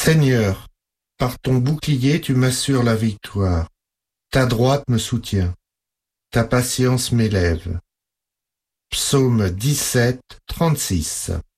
Seigneur, par ton bouclier tu m'assures la victoire. Ta droite me soutient. Ta patience m'élève. Psaume 17, 36.